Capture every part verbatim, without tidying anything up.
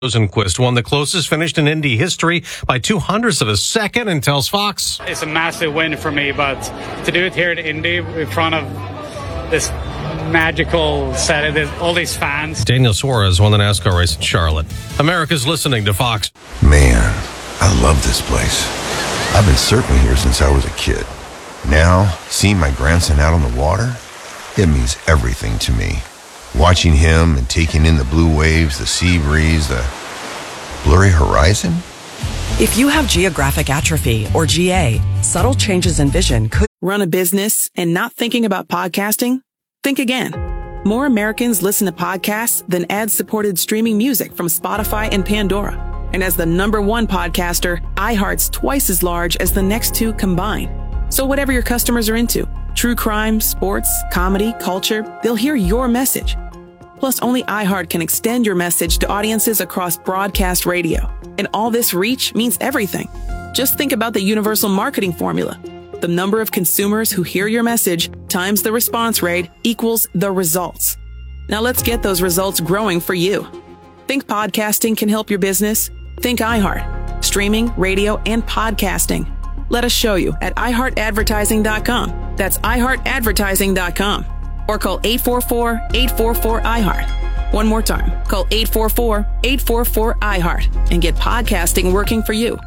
Rosenquist won the closest finish in Indy history by two hundredths of a second and tells Fox. It's a massive win for me, but to do it here at Indy in front of this magical set of all these fans. Daniel Suarez won the NASCAR race in Charlotte. America's listening to Fox. Man, I love this place. I've been surfing here since I was a kid. Now, seeing my grandson out on the water, it means everything to me. Watching him and taking in the blue waves, the sea breeze, the blurry horizon. If you have geographic atrophy or G A, subtle changes in vision could run a business and not thinking about podcasting? Think again. More Americans listen to podcasts than ad-supported streaming music from Spotify and Pandora. And as the number one podcaster, iHeart's twice as large as the next two combined. So whatever your customers are into, true crime, sports, comedy, culture, they'll hear your message. Plus, only iHeart can extend your message to audiences across broadcast radio. And all this reach means everything. Just think about the universal marketing formula. The number of consumers who hear your message times the response rate equals the results. Now let's get those results growing for you. Think podcasting can help your business? Think iHeart. Streaming, radio, and podcasting. Let us show you at i heart advertising dot com. That's i heart advertising dot com. Or call eight four four, eight four four, I heart. One more time. Call eight four four, eight four four, I heart and get podcasting working for you.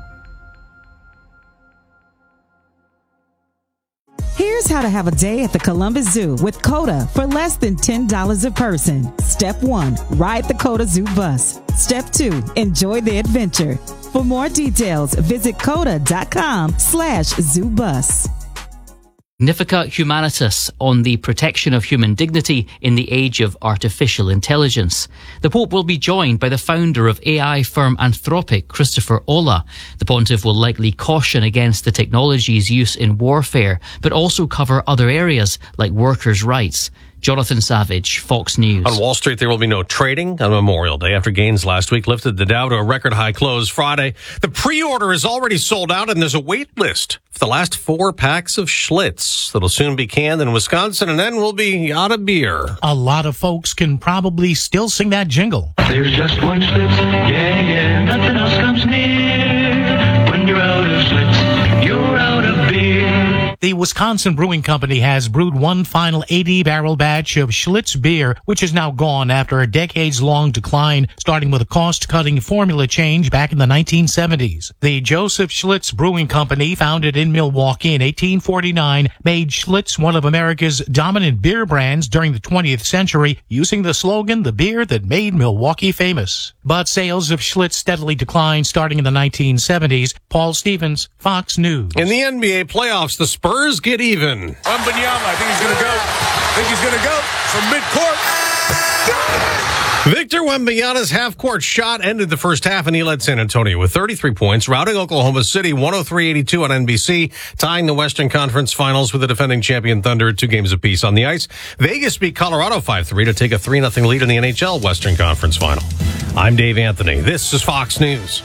Here's how to have a day at the Columbus Zoo with COTA for less than ten dollars a person. Step one, ride the COTA Zoo bus. Step two, enjoy the adventure. For more details, visit coda.com slash zoo bus. Magnificat Humanitas on the protection of human dignity in the age of artificial intelligence. The Pope will be joined by the founder of A I firm Anthropic, Christopher Olah. The pontiff will likely caution against the technology's use in warfare, but also cover other areas like workers' rights. Jonathan Savage, Fox News. On Wall Street, there will be no trading on Memorial Day after gains last week lifted the Dow to a record high close Friday. The pre-order is already sold out and there's a wait list for the last four packs of Schlitz that'll soon be canned in Wisconsin and then we'll be out of beer. A lot of folks can probably still sing that jingle. There's just one Schlitz, yeah, yeah, nothing else comes near. When you're out of Schlitz, you're out of beer. The Wisconsin Brewing Company has brewed one final eighty barrel batch of Schlitz beer, which is now gone after a decades-long decline, starting with a cost-cutting formula change back in the nineteen seventies. The Joseph Schlitz Brewing Company, founded in Milwaukee in eighteen forty-nine, made Schlitz one of America's dominant beer brands during the twentieth century, using the slogan, "The beer that made Milwaukee famous." But sales of Schlitz steadily declined starting in the nineteen seventies. Paul Stevens, Fox News. In the N B A playoffs, the Spurs get even. Wembanyama, I think he's going to go. I think he's going to go from midcourt. Victor Wembanyama's half-court shot ended the first half, and he led San Antonio with thirty-three points, routing Oklahoma City one oh three eighty-two on N B C, tying the Western Conference Finals with the defending champion Thunder at two games apiece on the ice. Vegas beat Colorado five three to take a three nothing lead in the N H L Western Conference Final. I'm Dave Anthony. This is Fox News.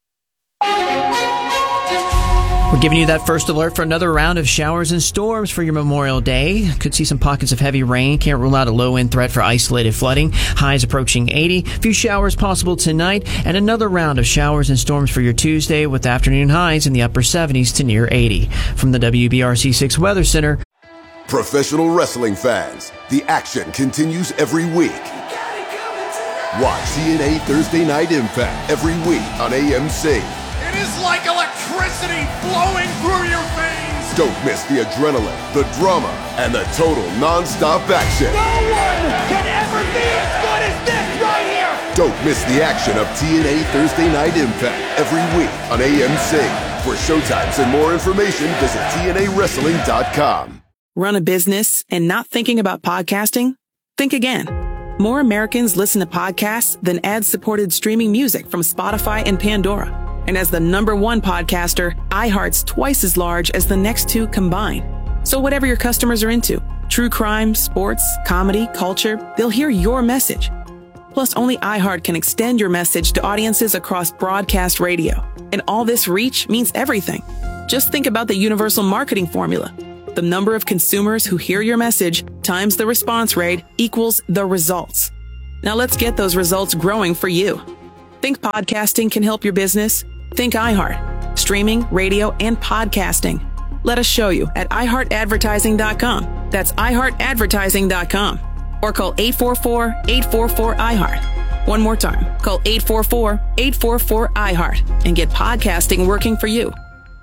We're giving you that first alert for another round of showers and storms for your Memorial Day. Could see some pockets of heavy rain. Can't rule out a low-end threat for isolated flooding. Highs approaching eighty. Few showers possible tonight. And another round of showers and storms for your Tuesday with afternoon highs in the upper seventies to near eighty. From the W B R C six Weather Center. Professional wrestling fans, the action continues every week. Watch T N A Thursday Night Impact every week on A M C. It is like electricity flowing through your veins. Don't miss the adrenaline, the drama, and the total non-stop action. No one can ever be as good as this right here. Don't miss the action of T N A Thursday Night Impact every week on A M C. For showtimes and more information, visit T N A wrestling dot com. Run a business and not thinking about podcasting? Think again. More Americans listen to podcasts than ad-supported streaming music from Spotify and Pandora. And as the number one podcaster, iHeart's twice as large as the next two combined. So whatever your customers are into, true crime, sports, comedy, culture, they'll hear your message. Plus, only iHeart can extend your message to audiences across broadcast radio. And all this reach means everything. Just think about the universal marketing formula. The number of consumers who hear your message times the response rate equals the results. Now let's get those results growing for you. Think podcasting can help your business? Think iHeart. Streaming, radio, and podcasting. Let us show you at i heart advertising dot com. That's i heart advertising dot com. Or call eight four four, eight four four, I heart. One more time. Call eight four four, eight four four, I heart and get podcasting working for you.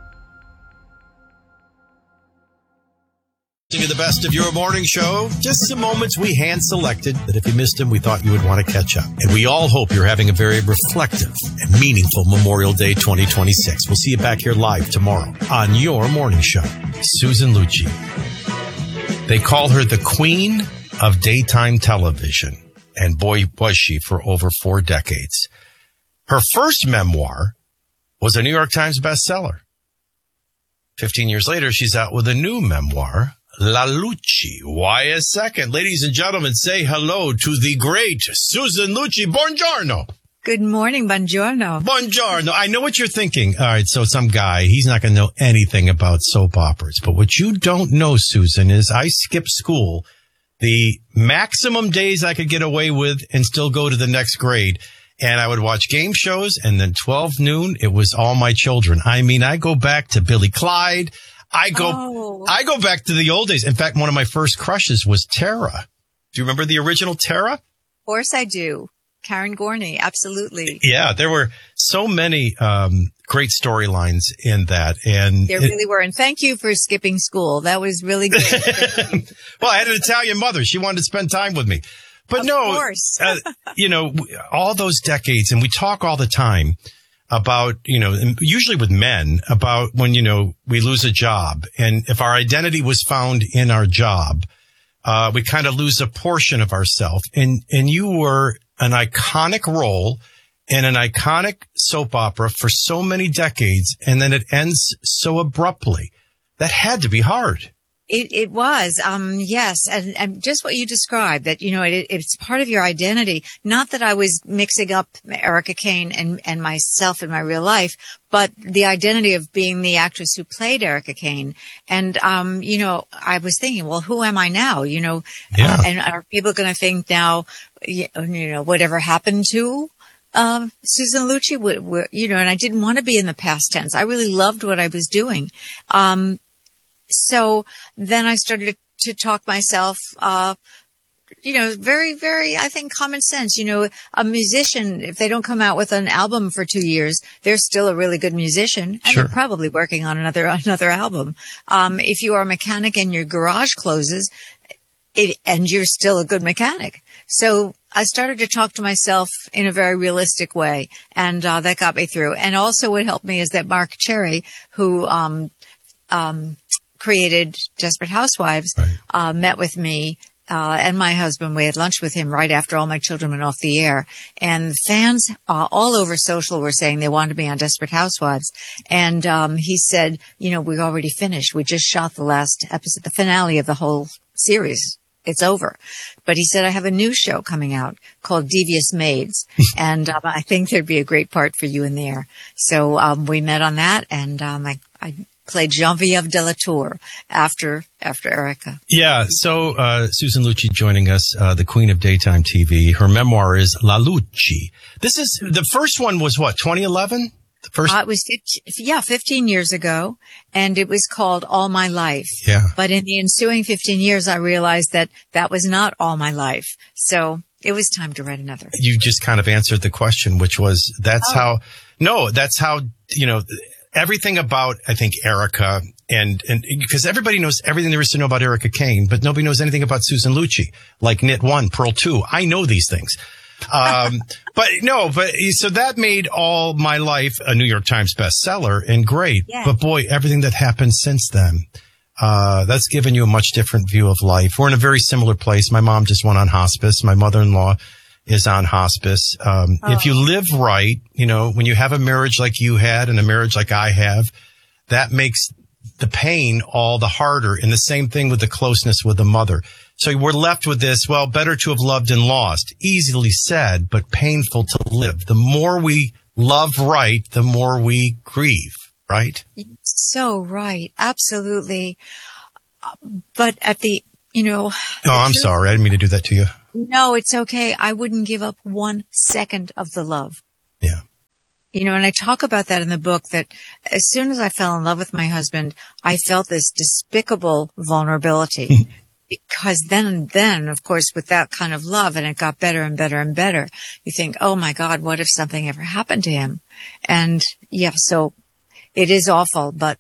The best of your morning show. Just some moments we hand selected that if you missed them, we thought you would want to catch up. And we all hope you're having a very reflective and meaningful Memorial Day twenty twenty-six. We'll see you back here live tomorrow on your morning show. Susan Lucci. They call her the queen of daytime television. And boy, was she for over four decades. Her first memoir was a New York Times bestseller. Fifteen years later, she's out with a new memoir, La Lucci. Why a second? Ladies and gentlemen, say hello to the great Susan Lucci. Buongiorno. Good morning. Buongiorno. Buongiorno. I know what you're thinking. All right, so some guy, he's not going to know anything about soap operas. But what you don't know, Susan, is I skipped school the maximum days I could get away with and still go to the next grade. And I would watch game shows, and then twelve noon, it was All My Children. I mean, I go back to Billy Clyde. I go, oh. I go back to the old days. In fact, one of my first crushes was Tara. Do you remember the original Tara? Of course I do. Karen Gorney. Absolutely. Yeah. There were so many, um, great storylines in that. And there really it, were. And thank you for skipping school. That was really good. Well, I had an Italian mother. She wanted to spend time with me, but of no, course. uh, you know, all those decades, and we talk all the time about, you know, usually with men, about when, you know, we lose a job. And if our identity was found in our job, uh, we kind of lose a portion of ourselves. And, and you were an iconic role in an iconic soap opera for so many decades. And then it ends so abruptly. That had to be hard. It, it was, um, yes. And, and just what you described, that, you know, it, it's part of your identity. Not that I was mixing up Erica Kane and, and myself in my real life, but the identity of being the actress who played Erica Kane. And, um, you know, I was thinking, well, who am I now? You know, yeah. uh, and are people going to think now, you know, whatever happened to um, Susan Lucci? You know, and I didn't want to be in the past tense. I really loved what I was doing. Um, So then I started to talk myself, uh, you know, very, very, I think common sense. You know, a musician, if they don't come out with an album for two years, they're still a really good musician, and sure. they're probably working on another, another album. Um, if you are a mechanic and your garage closes, it, and you're still a good mechanic. So I started to talk to myself in a very realistic way, and, uh, that got me through. And also what helped me is that Mark Cherry, who, um, um, created Desperate Housewives, right. uh, met with me, uh, and my husband. We had lunch with him right after All My Children went off the air. And fans, uh, all over social were saying they wanted me on Desperate Housewives. And, um, he said, you know, we already finished. We just shot the last episode, the finale of the whole series. It's over. But he said, I have a new show coming out called Devious Maids. and, um, I think there'd be a great part for you in there. So, um, we met on that, and, um, I, I, played Genevieve de la Tour after after Erica. Yeah, so uh Susan Lucci joining us, uh the queen of daytime T V. Her memoir is La Lucci. This is, the first one was what, twenty eleven? The first? Uh, it was, yeah, fifteen years ago, and it was called All My Life. Yeah. But in the ensuing fifteen years, I realized that that was not all my life. So it was time to write another. You just kind of answered the question, which was, that's oh. how, no, that's how, you know, everything about, I think, Erica, and, and, because everybody knows everything there is to know about Erica Kane, but nobody knows anything about Susan Lucci, like Knit One, Pearl Two. I know these things. Um, but no, but so that made All My Life a New York Times bestseller, and great. Yeah. But boy, everything that happened since then, uh, that's given you a much different view of life. We're in a very similar place. My mom just went on hospice. My mother-in-law is on hospice. Um, oh. If you live right, you know, when you have a marriage like you had and a marriage like I have, that makes the pain all the harder. And the same thing with the closeness with the mother. So we're left with this, well, better to have loved and lost. Easily said, but painful to live. The more we love right, the more we grieve, right? So right. Absolutely. But at the, you know. Oh, I'm truth- sorry. I didn't mean to do that to you. No, it's okay. I wouldn't give up one second of the love. Yeah. You know, and I talk about that in the book, that as soon as I fell in love with my husband, I felt this despicable vulnerability. Because then and then, of course, with that kind of love, and it got better and better and better, you think, oh my God, what if something ever happened to him? And yeah, so it is awful, but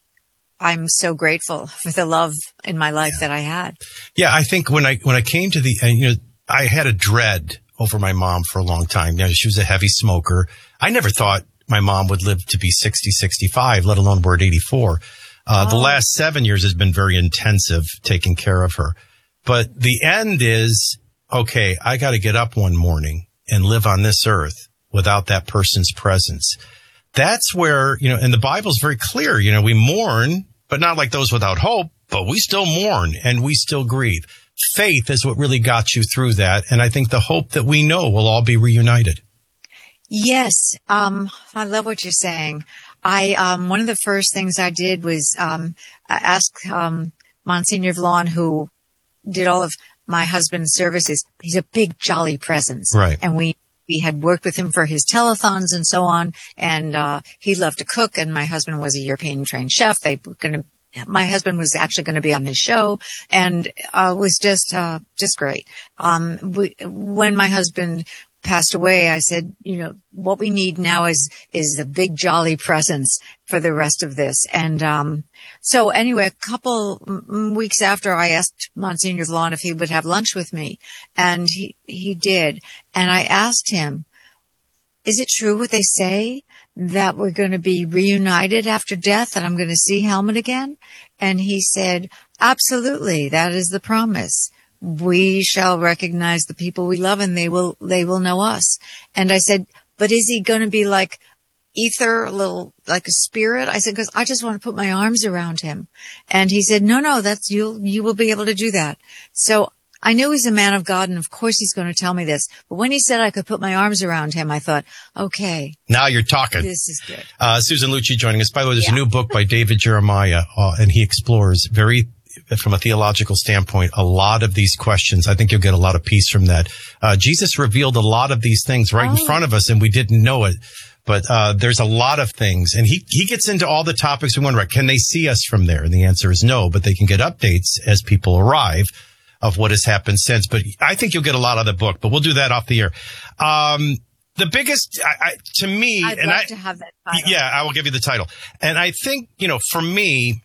I'm so grateful for the love in my life yeah. that I had. Yeah, I think when I, when I came to the, uh, you know, I had a dread over my mom for a long time. You know, she was a heavy smoker. I never thought my mom would live to be sixty, sixty-five, let alone we're at eighty-four. Uh, oh. The last seven years has been very intensive taking care of her. But the end is, okay, I got to get up one morning and live on this earth without that person's presence. That's where, you know, and the Bible's very clear, you know, we mourn, but not like those without hope, but we still mourn and we still grieve. Faith is what really got you through that. And I think the hope that we know will all be reunited. Yes. Um, I love what you're saying. I, um, one of the first things I did was, um, ask, um, Monsignor Vlon, who did all of my husband's services. He's a big, jolly presence. Right. And we, we had worked with him for his telethons and so on. And, uh, he loved to cook, and my husband was a European trained chef. They were going to, my husband was actually going to be on his show, and, uh, was just, uh, just great. Um, we, when my husband passed away, I said, you know, what we need now is, is a big jolly presence for the rest of this. And, um, so anyway, a couple m- weeks after, I asked Monsignor Vlon if he would have lunch with me, and he, he did. And I asked him, is it true what they say that we're going to be reunited after death and I'm going to see Helmut again? And he said, absolutely. That is the promise. We shall recognize the people we love, and they will, they will know us. And I said, but is he going to be like ether, a little, like a spirit? I said, cause I just want to put my arms around him. And he said, no, no, that's, you'll, you will be able to do that. So I knew he's a man of God, and of course he's going to tell me this. But when he said I could put my arms around him, I thought, okay. Now you're talking. This is good. Uh, Susan Lucci joining us. By the way, there's yeah. a new book by David Jeremiah, uh, and he explores very, from a theological standpoint, a lot of these questions. I think you'll get a lot of peace from that. Uh, Jesus revealed a lot of these things right oh. in front of us, and we didn't know it. But uh there's a lot of things, and he he gets into all the topics we wonder about. Can they see us from there? And the answer is no, but they can get updates as people arrive of what has happened since. But I think you'll get a lot out of the book, but we'll do that off the air. Um The biggest, I, I, to me, I'd and love I, to have that title. Yeah, I will give you the title. And I think, you know, for me,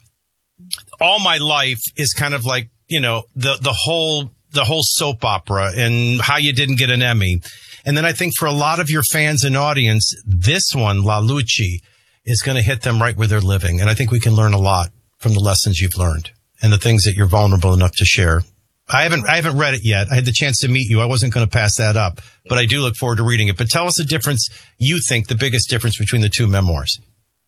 all my life is kind of like, you know, the, the whole, the whole soap opera and how you didn't get an Emmy. And then I think for a lot of your fans and audience, this one, La Lucci, is going to hit them right where they're living. And I think we can learn a lot from the lessons you've learned and the things that you're vulnerable enough to share. I haven't, I haven't read it yet. I had the chance to meet you. I wasn't going to pass that up, but I do look forward to reading it. But tell us the difference, you think, the biggest difference between the two memoirs.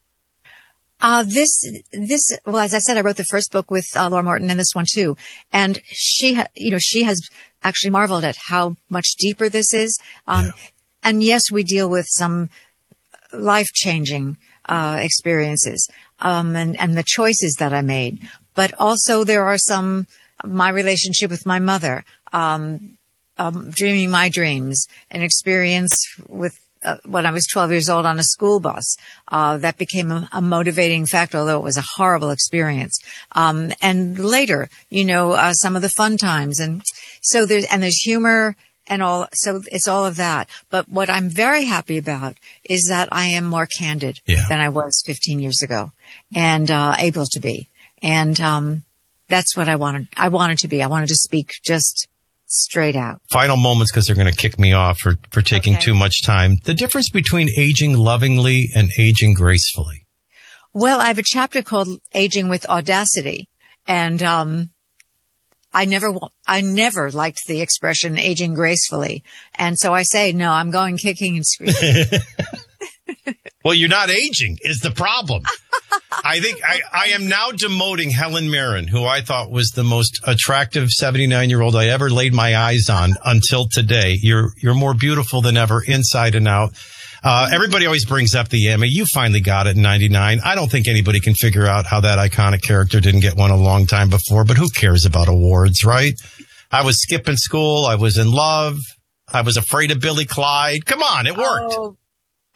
Uh, this, this, well, as I said, I wrote the first book with uh, Laura Morton, and this one too. And she, ha- you know, she has actually marveled at how much deeper this is. Um, yeah. And yes, we deal with some life-changing, uh, experiences, um, and, and the choices that I made. But also there are some, my relationship with my mother, um, um, dreaming my dreams, an experience with, Uh, when I was twelve years old on a school bus, uh, that became a, a motivating factor, although it was a horrible experience. Um, and later, you know, uh, some of the fun times. And so there's, and there's humor and all, so it's all of that. But what I'm very happy about is that I am more candid yeah. than I was fifteen years ago, and, uh, able to be. And, um, that's what I wanted. I wanted to be. I wanted to speak just straight out. Final moments, because they're going to kick me off for, for taking okay. too much time. The difference between aging lovingly and aging gracefully. Well, I have a chapter called Aging with Audacity. And, um, I never, I never liked the expression aging gracefully. And so I say, no, I'm going kicking and screaming. Well, you're not aging is the problem. I think I, I am now demoting Helen Mirren, who I thought was the most attractive seventy-nine-year-old I ever laid my eyes on until today. You're you're more beautiful than ever, inside and out. Uh, everybody always brings up the Emmy. You finally got it in ninety-nine. I don't think anybody can figure out how that iconic character didn't get one a long time before, but who cares about awards, right? I was skipping school. I was in love. I was afraid of Billy Clyde. Come on, it worked. Oh.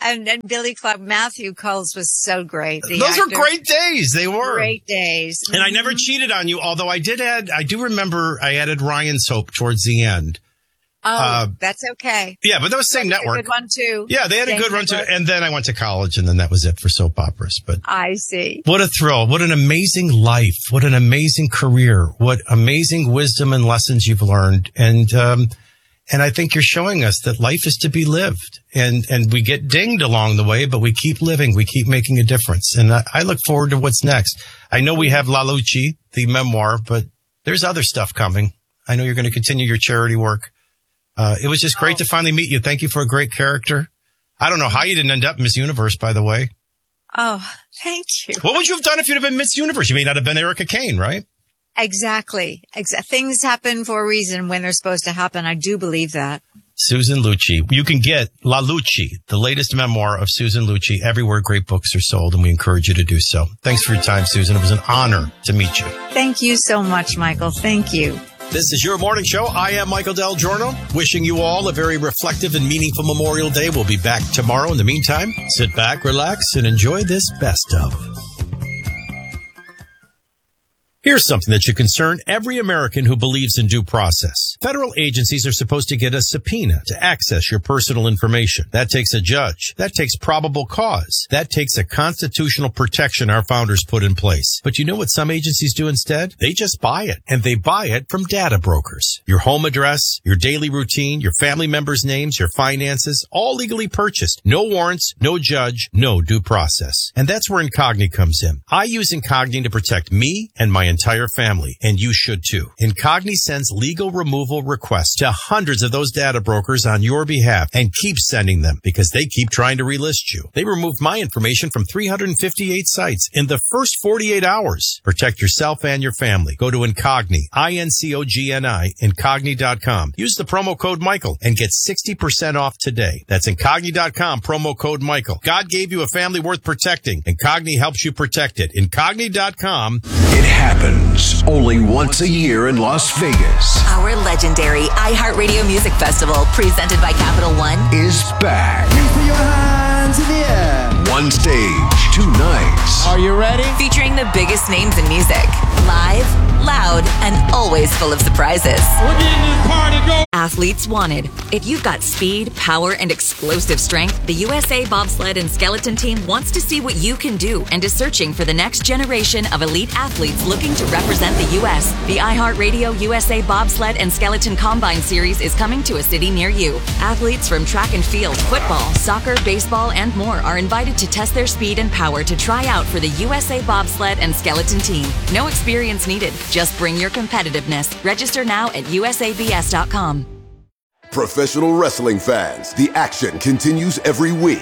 And, and Billy Clark, Matthew Coles was so great. The Those actor. were great days. They were. Great days. And I never cheated on you, although I did add, I do remember I added Ryan Soap towards the end. Oh, Uh, that's okay. Yeah, but that was the same That's network. A good one too. Yeah, they had Same a good run too. network. And then I went to college, and then that was it for soap operas. But I see. what a thrill. What an amazing life. What an amazing career. What amazing wisdom and lessons you've learned. And, um, and I think you're showing us that life is to be lived. And, and we get dinged along the way, but we keep living. We keep making a difference. And I, I look forward to what's next. I know we have La Lucci, the memoir, but there's other stuff coming. I know you're going to continue your charity work. Uh, it was just great Oh. to finally meet you. Thank you for a great character. I don't know how you didn't end up Miss Universe, by the way. Oh, thank you. What would you have done if you'd have been Miss Universe? You may not have been Erica Kane, right? Exactly. Exa- things happen for a reason when they're supposed to happen. I do believe that. Susan Lucci. You can get La Lucci, the latest memoir of Susan Lucci, everywhere great books are sold, and we encourage you to do so. Thanks for your time, Susan. It was an honor to meet you. Thank you so much, Michael. Thank you. This is your morning show. I am Michael Del Giorno, wishing you all a very reflective and meaningful Memorial Day. We'll be back tomorrow. In the meantime, sit back, relax, and enjoy this best of. Here's something that should concern every American who believes in due process. Federal agencies are supposed to get a subpoena to access your personal information. That takes a judge. That takes probable cause. That takes a constitutional protection our founders put in place. But you know what some agencies do instead? They just buy it. And they buy it from data brokers. Your home address, your daily routine, your family members' names, your finances, all legally purchased. No warrants, no judge, no due process. And that's where Incogni comes in. I use Incogni to protect me and my entire family, and you should too. Incogni sends legal removal requests to hundreds of those data brokers on your behalf and keeps sending them because they keep trying to relist you. They removed my information from three hundred fifty-eight sites in the first forty-eight hours. Protect yourself and your family. Go to Incogni, I N C O G N I, Incogni dot com. Use the promo code Michael and get sixty percent off today. That's Incogni dot com, promo code Michael. God gave you a family worth protecting. Incogni helps you protect it. Incogni dot com. It happens only once a year in Las Vegas. Our legendary iHeartRadio Music Festival, presented by Capital One, Is back. Put your hands in the air. One stage, two nights. Are you ready? featuring the biggest names in music. Live, loud, and always full of surprises. We're getting this party going. Athletes wanted. If you've got speed, power, and explosive strength, the U S A Bobsled and Skeleton Team wants to see what you can do and is searching for the next generation of elite athletes looking to represent the U S. The iHeartRadio U S A Bobsled and Skeleton Combine Series is coming to a city near you. Athletes from track and field, football, soccer, baseball, and more are invited to test their speed and power to try out for the U S A Bobsled and Skeleton Team. No experience needed. Just bring your competitiveness. Register now at U S A B S dot com. Professional wrestling fans, the action continues every week.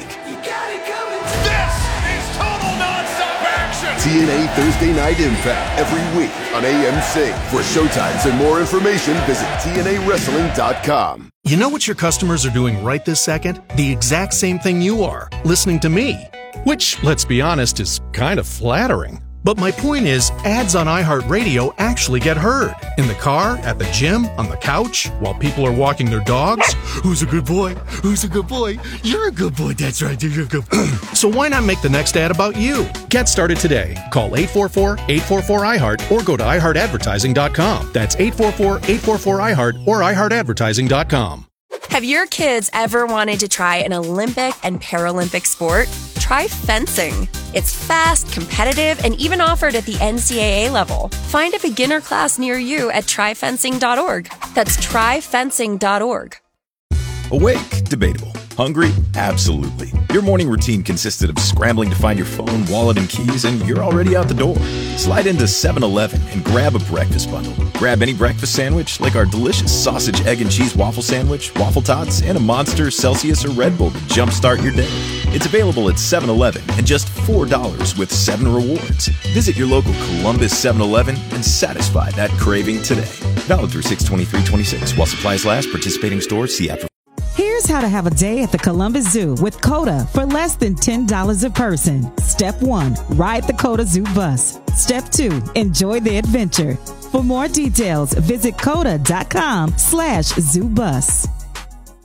This is total nonstop action. T N A Thursday Night Impact every week on A M C. For showtimes and more information, visit T N A wrestling dot com. You know what your customers are doing right this second? The exact same thing you are, listening to me. Which, let's be honest, is kind of flattering. But my point is, ads on iHeartRadio actually get heard. In the car, at the gym, on the couch, while people are walking their dogs. Who's a good boy? Who's a good boy? You're a good boy, that's right, you're a good boy. So why not make the next ad about you? Get started today. Call eight four four, eight four four, I heart or go to i heart advertising dot com. That's eight four four, eight four four, I heart or i heart advertising dot com. Have your kids ever wanted to try an Olympic and Paralympic sport? Try fencing. It's fast, competitive, and even offered at the N C double A level. Find a beginner class near you at try fencing dot org. That's try fencing dot org. Awake? Debatable. Hungry? Absolutely. Your morning routine consisted of scrambling to find your phone, wallet, and keys, and you're already out the door. Slide into seven eleven and grab a breakfast bundle. Grab any breakfast sandwich, like our delicious sausage, egg, and cheese waffle sandwich, waffle tots, and a Monster, Celsius, or Red Bull to jumpstart your day. It's available at seven eleven and just four dollars with seven rewards. Visit your local Columbus seven eleven and satisfy that craving today. Valid through six twenty-three twenty-six. While supplies last, participating stores, see after. Here's how to have a day at the Columbus Zoo with COTA for less than ten dollars a person. Step one, ride the COTA Zoo bus. Step two, enjoy the adventure. For more details, visit COTA dot com slash zoo bus.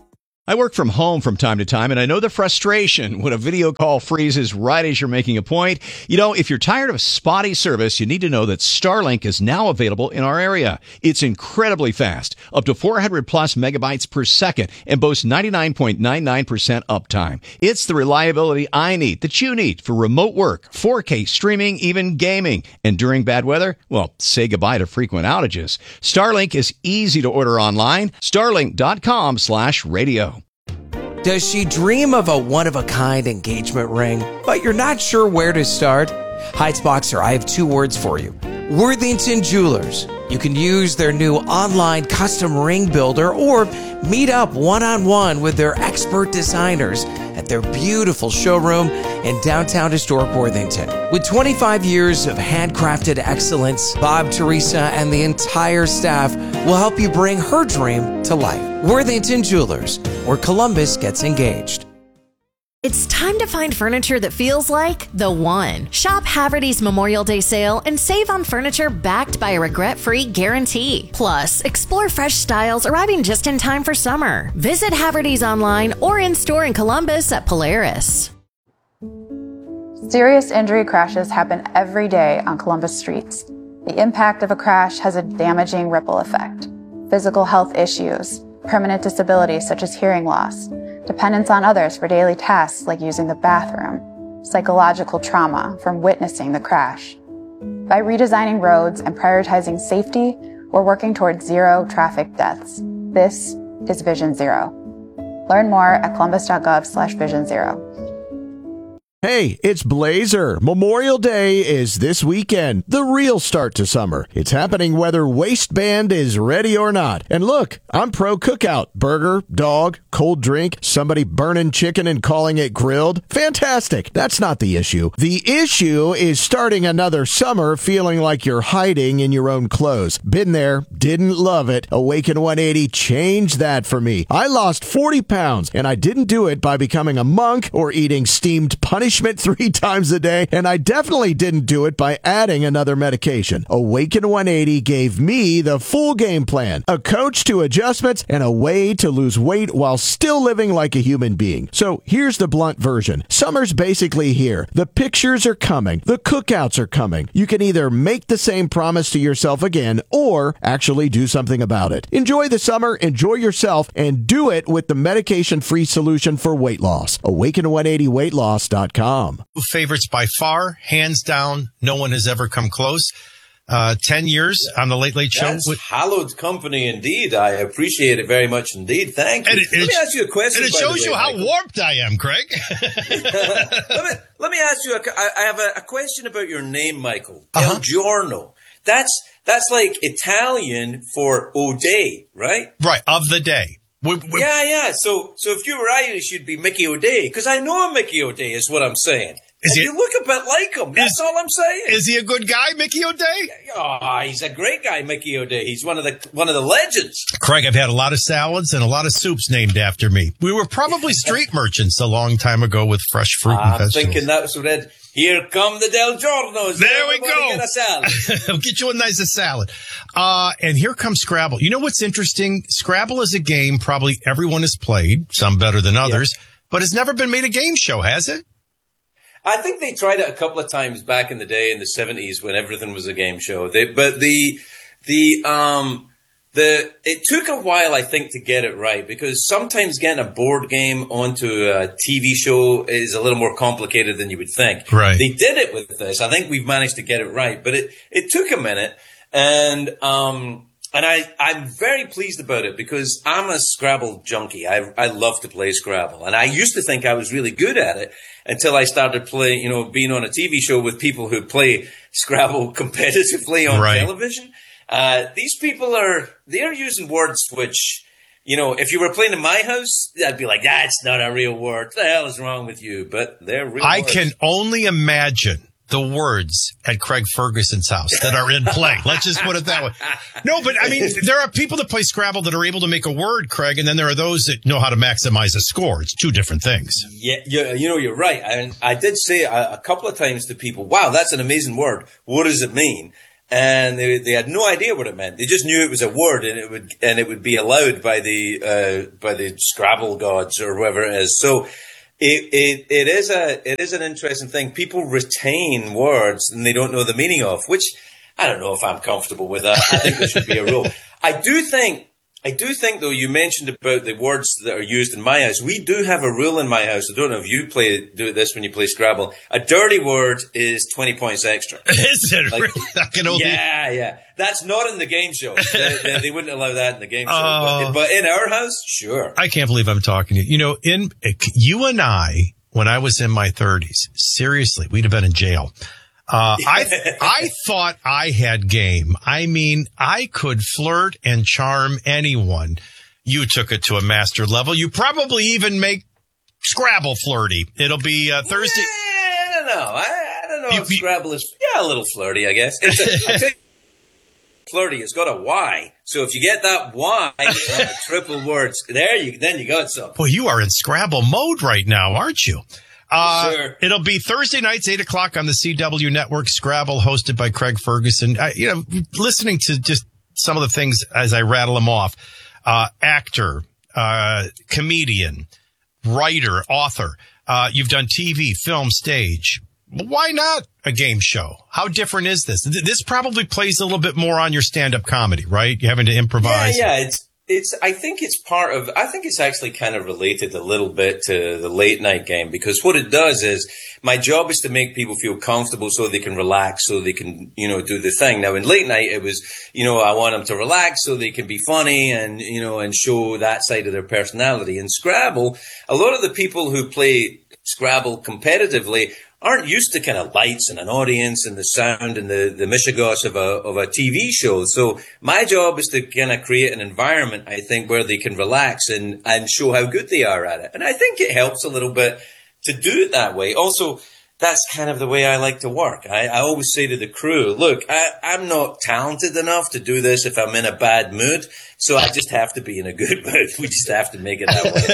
I work from home from time to time, and I know the frustration when a video call freezes right as you're making a point. You know, if you're tired of spotty service, you need to know that Starlink is now available in our area. It's incredibly fast, up to four hundred plus megabytes per second, and boasts ninety-nine point nine nine percent uptime. It's the reliability I need, that you need, for remote work, four K streaming, even gaming. And during bad weather, well, say goodbye to frequent outages. Starlink is easy to order online. Starlink.com slash radio. Does she dream of a one-of-a-kind engagement ring, but you're not sure where to start? Heights Boxer, I have two words for you. Worthington Jewelers. You can use their new online custom ring builder or meet up one-on-one with their expert designers at their beautiful showroom in downtown historic Worthington. With twenty-five years of handcrafted excellence, Bob, Teresa, and the entire staff will help you bring her dream to life. Worthington Jewelers, where Columbus gets engaged. It's time to find furniture that feels like the one. Shop Haverty's Memorial Day sale and save on furniture backed by a regret-free guarantee. Plus, explore fresh styles arriving just in time for summer. Visit Haverty's online or in-store in Columbus at Polaris. Serious injury crashes happen every day on Columbus streets. The impact of a crash has a damaging ripple effect. Physical health issues, permanent disabilities such as hearing loss, dependence on others for daily tasks like using the bathroom, psychological trauma from witnessing the crash. By redesigning roads and prioritizing safety, we're working towards zero traffic deaths. This is Vision Zero. Learn more at columbus.gov slash vision zero. Hey, it's Blazer. Memorial Day is this weekend, the real start to summer. It's happening whether waistband is ready or not. And look, I'm pro cookout. Burger, dog, cold drink, somebody burning chicken and calling it grilled. Fantastic. That's not the issue. The issue is starting another summer feeling like you're hiding in your own clothes. Been there, didn't love it. Awaken one eighty changed that for me. I lost forty pounds, and I didn't do it by becoming a monk or eating steamed punishment three times a day, and I definitely didn't do it by adding another medication. Awaken one eighty gave me the full game plan, a coach to adjustments, and a way to lose weight while still living like a human being. So here's the blunt version. Summer's basically here. The pictures are coming. The cookouts are coming. You can either make the same promise to yourself again or actually do something about it. Enjoy the summer, enjoy yourself, and do it with the medication-free solution for weight loss. awaken one eighty weight loss dot com. Favorites by far, hands down. No one has ever come close. Uh, ten years on the Late Late Show. That's with- hallowed company indeed. I appreciate it very much indeed. Thank you. And it, let it, me ask you a question. And it by shows the way, you how Michael. warped I am, Craig. let, me, let me ask you, a, I I have a, a question about your name, Michael. Uh-huh. El Giorno. That's, that's like Italian for O'Day, right? Right, of the day. We, we, yeah, yeah. So, so if you were Irish, you'd be Mickey O'Day, because I know a Mickey O'Day is what I'm saying. Is and he, you look a bit like him. That's is, all I'm saying. Is he a good guy, Mickey O'Day? Oh, he's a great guy, Mickey O'Day. He's one of the one of the legends. Craig, I've had a lot of salads and a lot of soups named after me. We were probably street merchants a long time ago with fresh fruit and I'm vegetables. thinking that's what it. Here come the Del Giornos. There we go. Get a salad. I'll get you a nice salad. Uh, and here comes Scrabble. You know what's interesting? Scrabble is a game probably everyone has played, some better than others, yeah. but it's never been made a game show, has it? I think they tried it a couple of times back in the day in the seventies when everything was a game show. They, but the, the, um, the, it took a while, I think, to get it right because sometimes getting a board game onto a T V show is a little more complicated than you would think. Right. They did it with this. I think we've managed to get it right, but it, it took a minute and, um, And I, I'm very pleased about it because I'm a Scrabble junkie. I, I love to play Scrabble. And I used to think I was really good at it until I started playing, you know, being on a T V show with people who play Scrabble competitively on right. television. Uh, these people are, they're using words which, you know, if you were playing in my house, I'd be like, that's not a real word. What the hell is wrong with you? But they're real I words. can only imagine the words at Craig Ferguson's house that are in play. Let's just put it that way. No, but I mean, there are people that play Scrabble that are able to make a word, Craig, and then there are those that know how to maximize a score. It's two different things. Yeah, you, you know, you're right. And I did say a, a couple of times to people, wow, that's an amazing word. What does it mean? and they they had no idea what it meant. They just knew it was a word, and it would and it would be allowed by the uh, by the Scrabble gods or whoever it is. So it it it is a it is an interesting thing. People retain words and they don't know the meaning of, which I don't know if I'm comfortable with that. I think there should be a rule. I do think. I do think, though, you mentioned about the words that are used in my house. We do have a rule in my house. I don't know if you play do this when you play Scrabble. A dirty word is twenty points extra. Is it like, really? I can only... Yeah, yeah. That's not in the game show. they, they, they wouldn't allow that in the game show. Oh. But, but in our house, sure. I can't believe I'm talking to you. You know, in you and I, when I was in my thirties, seriously, we'd have been in jail. Uh, I, I thought I had game. I mean, I could flirt and charm anyone. You took it to a master level. You probably even make Scrabble flirty. It'll be uh, Thursday. Yeah, I don't know. I, I don't know you, if Scrabble is, yeah, a little flirty, I guess. It's a, I think flirty, it's got a Y. So if you get that Y on the triple words, there you, then you got something. Boy, you are in Scrabble mode right now, aren't you? Uh, sure. It'll be Thursday nights, eight o'clock on the C W Network, Scrabble, hosted by Craig Ferguson. I, you know, listening to just some of the things as I rattle them off, uh, actor, uh, comedian, writer, author, uh, you've done T V, film, stage. Why not a game show? How different is this? This probably plays a little bit more on your stand-up comedy, right? You're having to improvise. Yeah, yeah, it's, It's, I think it's part of, I think it's actually kind of related a little bit to the late night game, because what it does is my job is to make people feel comfortable so they can relax, so they can, you know, do the thing. Now in late night, it was, you know, I want them to relax so they can be funny and, you know, and show that side of their personality. In Scrabble, a lot of the people who play Scrabble competitively aren't used to kind of lights and an audience and the sound and the, the mishigosh of a, of a T V show. So my job is to kind of create an environment, I think, where they can relax and, and show how good they are at it. And I think it helps a little bit to do it that way. Also, that's kind of the way I like to work. I, I always say to the crew, look, I, I'm not talented enough to do this if I'm in a bad mood. So I just have to be in a good mood. We just have to make it that way.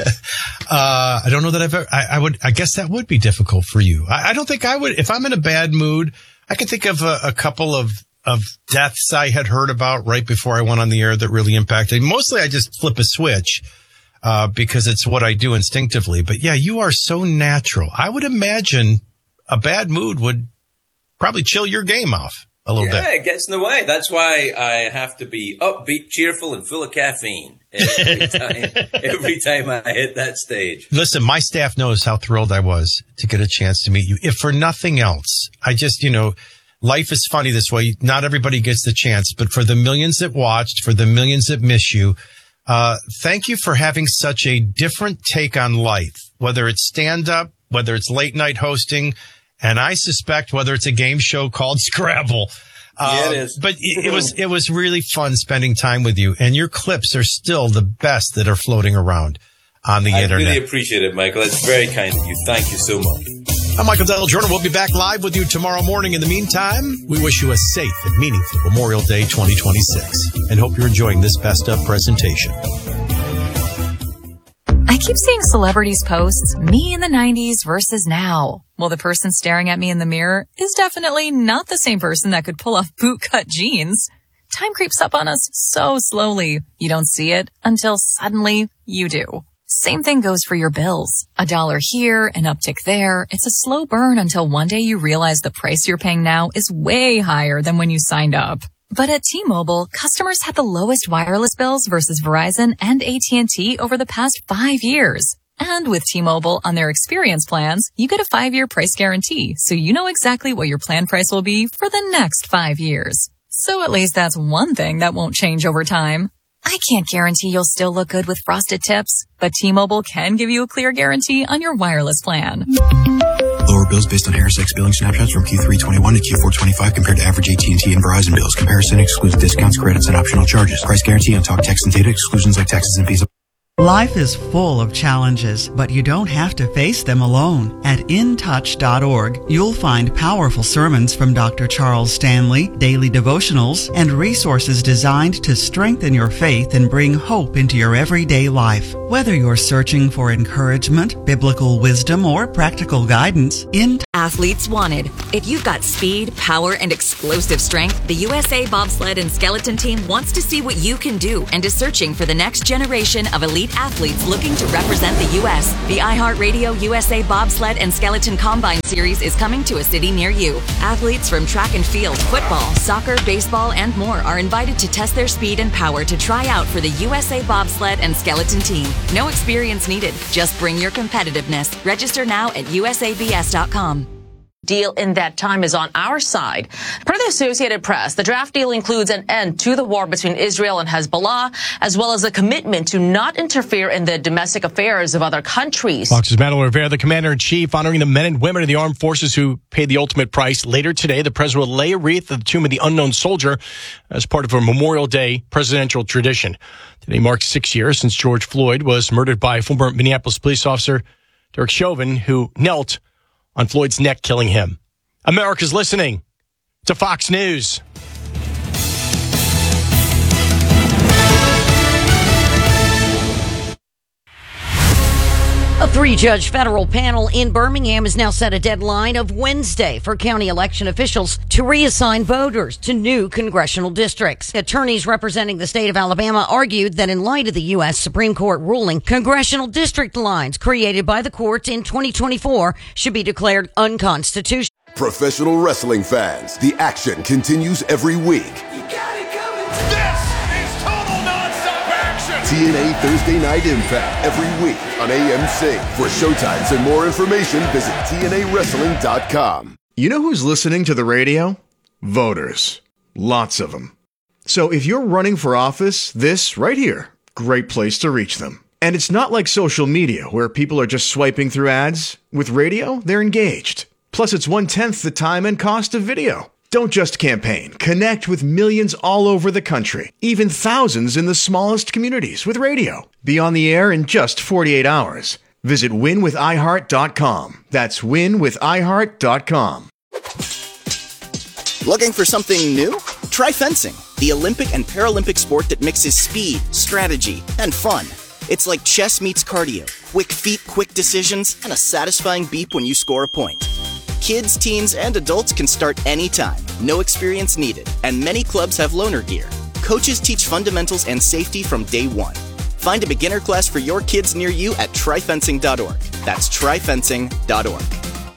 uh, I don't know that I've ever, I, I would, I guess that would be difficult for you. I, I don't think I would, if I'm in a bad mood, I can think of a, a couple of, of deaths I had heard about right before I went on the air that really impacted. Mostly I just flip a switch, uh, because it's what I do instinctively. But yeah, you are so natural. I would imagine a bad mood would probably chill your game off a little yeah, bit. Yeah, it gets in the way. That's why I have to be upbeat, cheerful, and full of caffeine every time, every time I hit that stage. Listen, my staff knows how thrilled I was to get a chance to meet you. If for nothing else, I just, you know, life is funny this way. Not everybody gets the chance, but for the millions that watched, for the millions that miss you, uh, thank you for having such a different take on life, whether it's stand-up, whether it's late night hosting, and I suspect whether it's a game show called Scrabble. Yeah, um, it is. But it, it was it was really fun spending time with you, and your clips are still the best that are floating around on the I internet. I really appreciate it, Michael. It's very kind of you. Thank you so much. I'm Michael Del Giorno. We'll be back live with you tomorrow morning. In the meantime, we wish you a safe and meaningful Memorial Day twenty twenty-six, and hope you're enjoying this best of presentation. I keep seeing celebrities posts, me in the nineties versus now. Well, the person staring at me in the mirror is definitely not the same person that could pull off bootcut jeans. Time creeps up on us so slowly. You don't see it until suddenly you do. Same thing goes for your bills. A dollar here, an uptick there. It's a slow burn until one day you realize the price you're paying now is way higher than when you signed up. But at T-Mobile, customers had the lowest wireless bills versus Verizon and A T and T over the past five years. And with T-Mobile on their experience plans, you get a five-year price guarantee, so you know exactly what your plan price will be for the next five years. So at least that's one thing that won't change over time. I can't guarantee you'll still look good with frosted tips, but T-Mobile can give you a clear guarantee on your wireless plan. Lower bills based on Harris X billing snapshots from Q three twenty-one to Q four twenty-five compared to average A T and T and Verizon bills. Comparison excludes discounts, credits, and optional charges. Price guarantee on talk, text, and data. Exclusions like taxes and fees. Life is full of challenges, but you don't have to face them alone. At in touch dot org, you'll find powerful sermons from Doctor Charles Stanley, daily devotionals, and resources designed to strengthen your faith and bring hope into your everyday life. Whether you're searching for encouragement, biblical wisdom, or practical guidance, in athletes wanted. If you've got speed, power, and explosive strength, the U S A Bobsled and Skeleton Team wants to see what you can do and is searching for the next generation of elite athletes looking to represent the U S The iHeartRadio U S A Bobsled and Skeleton Combine Series is coming to a city near you. Athletes from track and field, football, soccer, baseball, and more are invited to test their speed and power to try out for the U S A Bobsled and Skeleton Team. No experience needed. Just bring your competitiveness. Register now at U S A B S dot com. Deal in that time is on our side. Per the Associated Press, the draft deal includes an end to the war between Israel and Hezbollah, as well as a commitment to not interfere in the domestic affairs of other countries. Fox's Manuel Rivera, the commander-in-chief, honoring the men and women of the armed forces who paid the ultimate price. Later today, the president will lay a wreath at the tomb of the unknown soldier as part of a Memorial Day presidential tradition. Today marks six years since George Floyd was murdered by former Minneapolis police officer Derek Chauvin, who knelt on Floyd's neck, killing him. America's listening to Fox News. A three-judge federal panel in Birmingham has now set a deadline of Wednesday for county election officials to reassign voters to new congressional districts. Attorneys representing the state of Alabama argued that in light of the U S Supreme Court ruling, congressional district lines created by the court in twenty twenty-four should be declared unconstitutional. Professional wrestling fans, the action continues every week. T N A Thursday Night Impact every week on A M C. For showtimes and more information, visit T N A wrestling dot com. You know who's listening to the radio? Voters. Lots of them. So if you're running for office, this right here, great place to reach them. And it's not like social media where people are just swiping through ads. With radio, they're engaged. Plus, it's one-tenth the time and cost of video. Don't just campaign. Connect with millions all over the country, even thousands in the smallest communities with radio. Be on the air in just forty-eight hours. Visit win with i heart dot com. That's win with i heart dot com. Looking for something new? Try fencing, the Olympic and Paralympic sport that mixes speed, strategy, and fun. It's like chess meets cardio. Quick feet, quick decisions, and a satisfying beep when you score a point. Kids, teens, and adults can start anytime. No experience needed. And many clubs have loaner gear. Coaches teach fundamentals and safety from day one. Find a beginner class for your kids near you at try fencing dot org. That's try fencing dot org.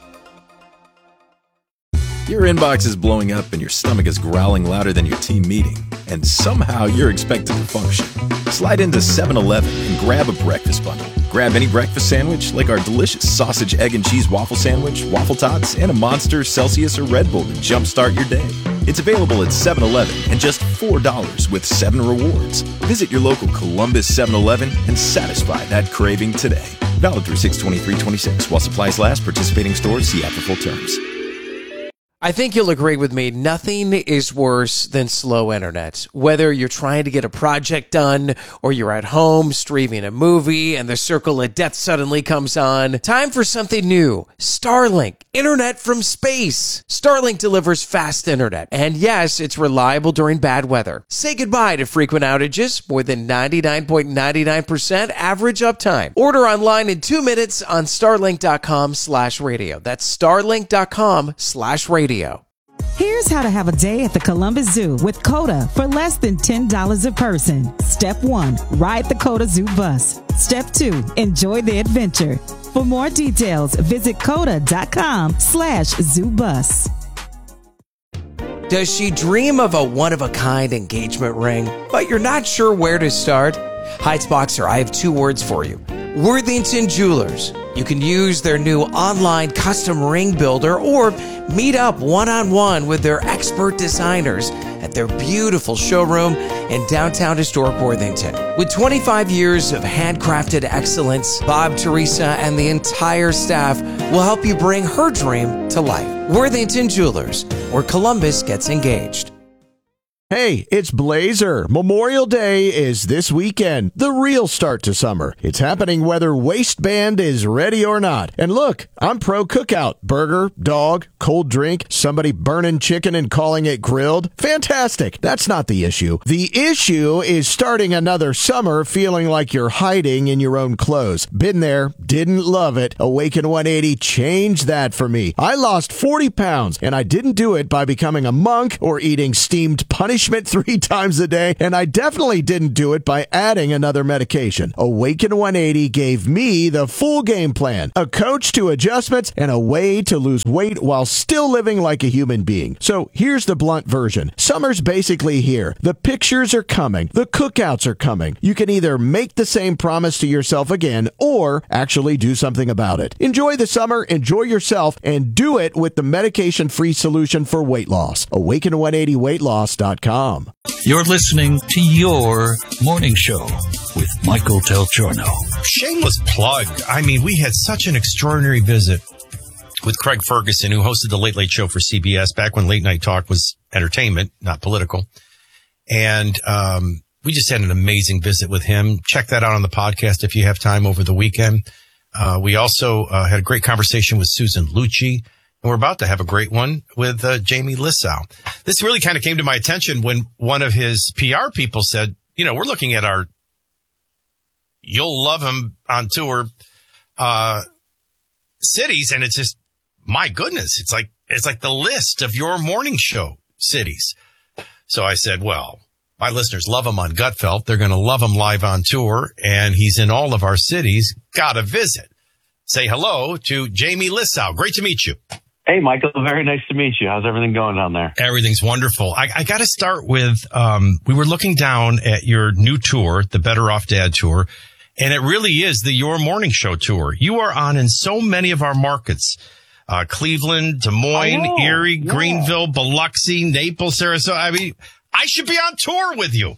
Your inbox is blowing up and your stomach is growling louder than your team meeting. And somehow you're expected to function. Slide into seven eleven and grab a breakfast bundle. Grab any breakfast sandwich like our delicious sausage, egg, and cheese waffle sandwich, waffle tots, and a Monster, Celsius, or Red Bull to jumpstart your day. It's available at seven eleven and just four dollars with seven rewards. Visit your local Columbus seven eleven and satisfy that craving today. Valid through six twenty-three twenty-six. While supplies last, participating stores, see app for full terms. I think you'll agree with me. Nothing is worse than slow internet. Whether you're trying to get a project done or you're at home streaming a movie and the circle of death suddenly comes on. Time for something new. Starlink. Internet from space. Starlink delivers fast internet. And yes, it's reliable during bad weather. Say goodbye to frequent outages. More than ninety-nine point nine nine percent average uptime. Order online in two minutes on starlink dot com slash radio. That's starlink dot com slash radio. Here's how to have a day at the Columbus Zoo with COTA for less than ten dollars a person. Step one, ride the COTA Zoo bus. Step two, enjoy the adventure. For more details, visit COTA dot com slash zoo bus. Does she dream of a one-of-a-kind engagement ring, but you're not sure where to start? Heights Boxer, I have two words for you. Worthington Jewelers. You can use their new online custom ring builder or meet up one-on-one with their expert designers at their beautiful showroom in downtown historic Worthington. With twenty-five years of handcrafted excellence, Bob, Teresa, and the entire staff will help you bring her dream to life. Worthington Jewelers, where Columbus gets engaged. Hey, it's Blazer. Memorial Day is this weekend, the real start to summer. It's happening whether Waistband is ready or not. And look, I'm pro cookout. Burger, dog, cold drink, somebody burning chicken and calling it grilled. Fantastic. That's not the issue. The issue is starting another summer feeling like you're hiding in your own clothes. Been there, didn't love it. Awaken one eighty changed that for me. I lost forty pounds, and I didn't do it by becoming a monk or eating steamed punishment three times a day, and I definitely didn't do it by adding another medication. Awaken one eighty gave me the full game plan, a coach to adjustments, and a way to lose weight while still living like a human being. So here's the blunt version. Summer's basically here. The pictures are coming. The cookouts are coming. You can either make the same promise to yourself again or actually do something about it. Enjoy the summer, enjoy yourself, and do it with the medication-free solution for weight loss. awaken one eighty weight loss dot com. You're listening to Your Morning Show with Michael Del Giorno. Shameless plug. I mean, we had such an extraordinary visit with Craig Ferguson, who hosted the Late Late Show for C B S back when Late Night Talk was entertainment, not political. And um, we just had an amazing visit with him. Check that out on the podcast if you have time over the weekend. Uh, we also uh, had a great conversation with Susan Lucci. And we're about to have a great one with uh, Jamie Lissow. This really kind of came to my attention when one of his P R people said, you know, we're looking at our You'll Love Him on Tour uh, cities. And it's just, my goodness, it's like it's like the list of your morning show cities. So I said, well, my listeners love him on Gutfeld. They're going to love him live on tour. And he's in all of our cities. Got to visit. Say hello to Jamie Lissow. Great to meet you. Hey, Michael. Very nice to meet you. How's everything going down there? Everything's wonderful. I, I got to start with, um, we were looking down at your new tour, the Better Off Dad Tour, and it really is the Your Morning Show Tour. You are on in so many of our markets. Uh, Cleveland, Des Moines, oh, Erie, yeah. Greenville, Biloxi, Naples, Sarasota. I mean, I should be on tour with you.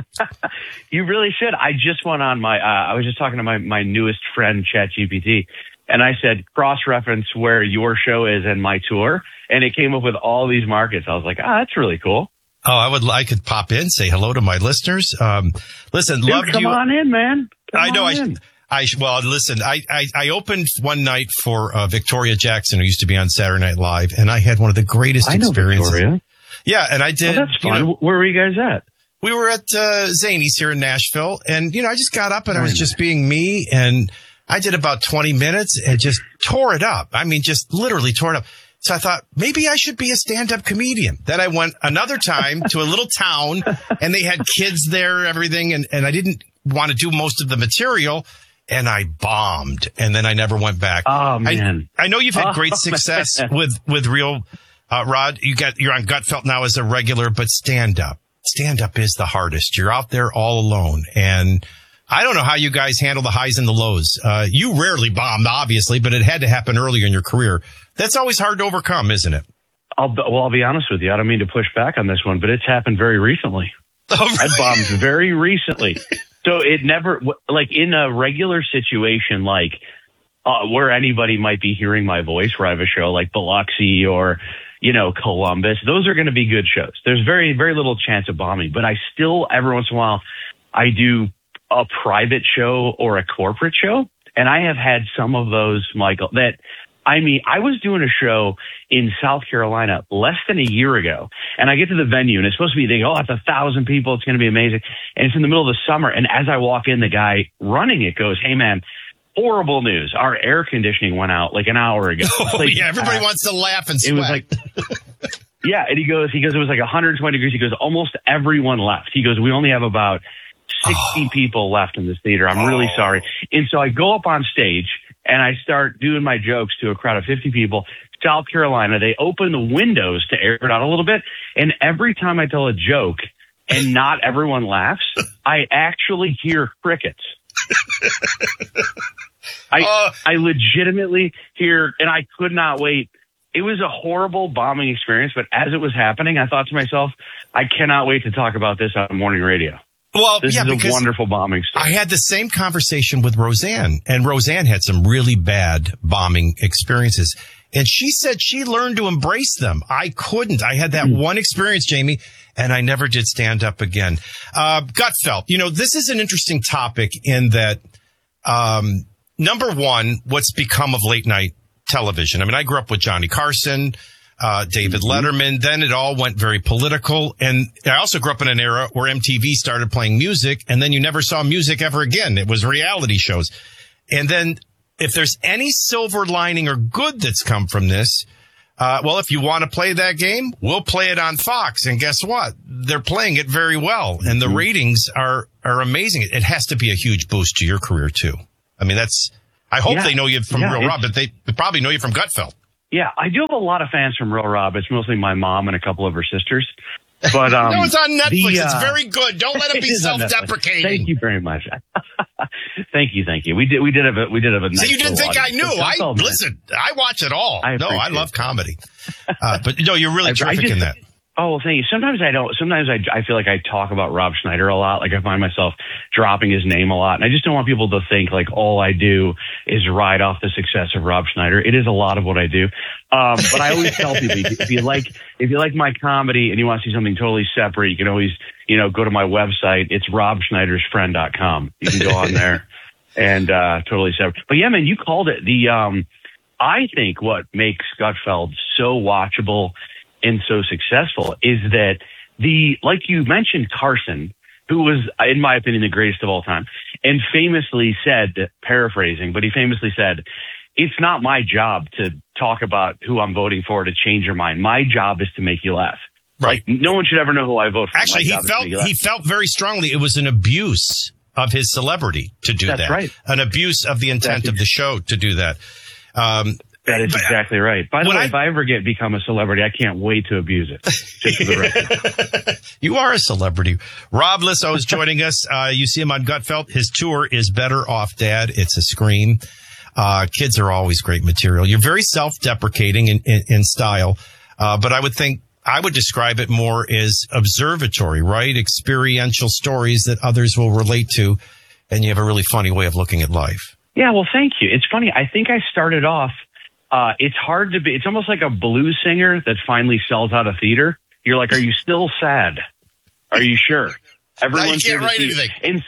You really should. I just went on my, uh, I was just talking to my, my newest friend, ChatGPT, and I said, cross-reference where your show is and my tour, and it came up with all these markets. I was like, ah, that's really cool. Oh, I would, I could pop in, say hello to my listeners. Um, listen, Dude, love come you. on in, man. Come I know. on I, in. I, well, listen, I, I, I opened one night for uh, Victoria Jackson, who used to be on Saturday Night Live, and I had one of the greatest I know experiences. Victoria. Yeah, and I did. Oh, that's fun. You know, Where were you guys at? we were at uh, Zany's here in Nashville, and, you know, I just got up and I was Very just nice. being me, and I did about twenty minutes and just tore it up. I mean, just literally tore it up. So I thought, maybe I should be a stand-up comedian. Then I went another time to a little town, and they had kids there, everything, and, and I didn't want to do most of the material, and I bombed, and then I never went back. Oh, man. I, I know you've had Oh, great success man. with, with Real uh, Rod. You got, you're on Gutfeld now as a regular, but stand-up. Stand-up is the hardest. You're out there all alone, and I don't know how you guys handle the highs and the lows. Uh, you rarely bombed, obviously, but it had to happen earlier in your career. That's always hard to overcome, isn't it? I'll, well, I'll be honest with you. I don't mean to push back on this one, but it's happened very recently. Oh, really? I bombed very recently. So it never, like in a regular situation, like uh, where anybody might be hearing my voice, where I have a show like Biloxi or, you know, Columbus, those are going to be good shows. There's very, very little chance of bombing, but I still, every once in a while, I do a private show or a corporate show. And I have had some of those, Michael, that, I mean, I was doing a show in South Carolina less than a year ago, and I get to the venue, and it's supposed to be, they go, oh, it's a thousand people, it's going to be amazing. And it's in the middle of the summer, and as I walk in, the guy running it goes, hey, man, horrible news. Our air conditioning went out like an hour ago. Oh, like, yeah, everybody uh, wants to laugh and sweat. It was like, yeah, and he goes, he goes, it was like one hundred twenty degrees. He goes, almost everyone left. He goes, we only have about sixty oh. people left in this theater. I'm oh. really sorry. And so I go up on stage, and I start doing my jokes to a crowd of fifty people. South Carolina, they open the windows to air it out a little bit. And every time I tell a joke and not everyone laughs, I actually hear crickets. I uh, I legitimately hear, and I could not wait. It was a horrible bombing experience, but as it was happening, I thought to myself, I cannot wait to talk about this on morning radio. Well, this yeah, is a because wonderful bombing story. I had the same conversation with Roseanne, and Roseanne had some really bad bombing experiences. And she said she learned to embrace them. I couldn't. I had that mm. one experience, Jamie, and I never did stand up again. Uh, Gutfeld, you know, this is an interesting topic in that, um, number one, what's become of late night television. I mean, I grew up with Johnny Carson, uh, David mm-hmm. Letterman. Then it all went very political. And I also grew up in an era where M T V started playing music, and then you never saw music ever again. It was reality shows. And then if there's any silver lining or good that's come from this, uh, well, if you want to play that game, we'll play it on Fox. And guess what? They're playing it very well. And the ratings are, are amazing. It has to be a huge boost to your career, too. I mean, that's, I hope yeah. they know you from yeah, Real Rob, but they probably know you from Gutfeld. Yeah, I do have a lot of fans from Real Rob. It's mostly my mom and a couple of her sisters. But um, no, it's on Netflix. The, uh, it's very good. Don't let it be self-deprecating. Thank you very much. thank you, thank you. We did, we did have a, we did have a. So nice you didn't think I knew? I listen. I watch it all. I no, I love comedy. Uh, but no, you're really terrific just, in that. Oh, well, thank you. Sometimes I don't. Sometimes I, I feel like I talk about Rob Schneider a lot. Like I find myself dropping his name a lot, and I just don't want people to think like all I do is ride off the success of Rob Schneider. It is a lot of what I do. Um, but I always tell people if you like if you like my comedy and you want to see something totally separate, you can always you know go to my website. It's rob schneider's friend dot com. You can go on there and uh, totally separate. But yeah, man, you called it. The um, I think what makes Gutfeld so watchable and so successful is that the, like you mentioned, Carson, who was, in my opinion, the greatest of all time, and famously said, paraphrasing, but he famously said, it's not my job to talk about who I'm voting for to change your mind. My job is to make you laugh. Right. Like, no one should ever know who I vote for. Actually, he felt, he felt very strongly it was an abuse of his celebrity to do That's that. Right. An abuse of the intent That's of the show to do that. Um, That is but, exactly right. By the way, I, if I ever get become a celebrity, I can't wait to abuse it. Just for the record. You are a celebrity. Rob Lissow is joining us. Uh, you see him on Gutfeld. His tour is Better Off Dad. It's a scream. Uh, kids are always great material. You're very self-deprecating in, in, in style. Uh, but I would think, I would describe it more as observatory, right? Experiential stories that others will relate to. And you have a really funny way of looking at life. Yeah, well, thank you. It's funny. I think I started off Uh, it's hard to be, it's almost like a blues singer that finally sells out a theater. You're like, are you still sad? Are you sure? Everyone's here to write see. And,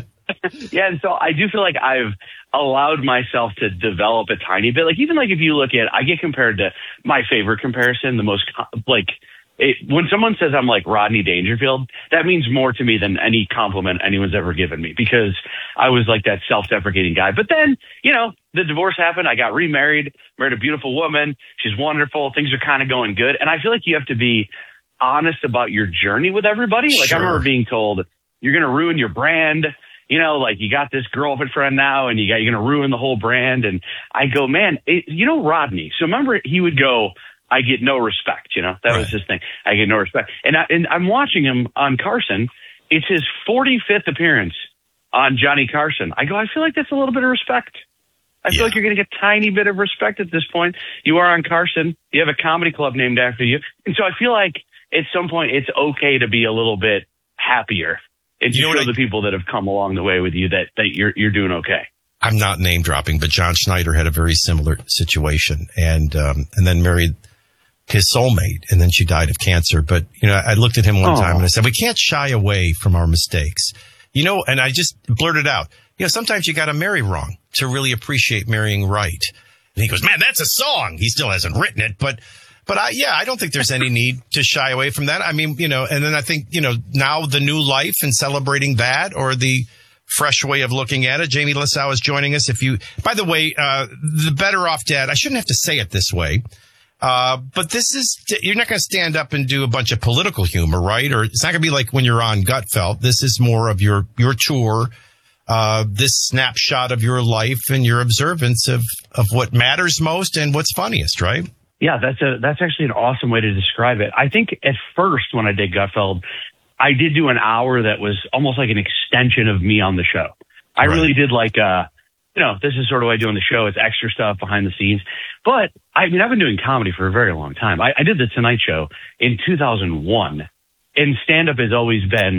yeah. And so I do feel like I've allowed myself to develop a tiny bit. Like, even like if you look at, I get compared to my favorite comparison, the most like, it, when someone says I'm like Rodney Dangerfield, that means more to me than any compliment anyone's ever given me, because I was like that self-deprecating guy. But then, you know, the divorce happened. I got remarried, married a beautiful woman. She's wonderful. Things are kind of going good. And I feel like you have to be honest about your journey with everybody. Like, sure. I remember being told, you're going to ruin your brand. You know, like, you got this girlfriend now and you got, you're going to ruin the whole brand. And I go, man, it, you know, Rodney. So remember, he would go, I get no respect, you know, that right. was his thing. I get no respect. And, I, and I'm watching him on Carson. It's his forty-fifth appearance on Johnny Carson. I go, I feel like that's a little bit of respect. I feel yeah. like you're getting a tiny bit of respect at this point. You are on Carson. You have a comedy club named after you. And so I feel like at some point it's okay to be a little bit happier and you to show I, the people that have come along the way with you that, that you're, you're doing okay. I'm not name dropping, but John Schneider had a very similar situation and, um, and then married his soulmate, and then she died of cancer. But, you know, I looked at him one oh. time and I said, we can't shy away from our mistakes. You know, and I just blurted out, you know, sometimes you got to marry wrong to really appreciate marrying right. And he goes, man, that's a song. He still hasn't written it, but, but I, yeah, I don't think there's any need to shy away from that. I mean, you know, and then I think, you know, now the new life and celebrating that, or the fresh way of looking at it. Jamie Lissow is joining us. If you, by the way, uh, the Better Off Dad, I shouldn't have to say it this way. Uh, but this is, you're not going to stand up and do a bunch of political humor, right? Or it's not going to be like when you're on Gutfeld. This is more of your, your tour, uh, this snapshot of your life and your observance of, of what matters most and what's funniest, right? Yeah, that's a, that's actually an awesome way to describe it. I think at first when I did Gutfeld, I did do an hour that was almost like an extension of me on the show. I right. really did like, uh, you know, this is sort of what I do on the show. It's extra stuff behind the scenes. But, I mean, I've been doing comedy for a very long time. I, I did The Tonight Show in two thousand one. And stand-up has always been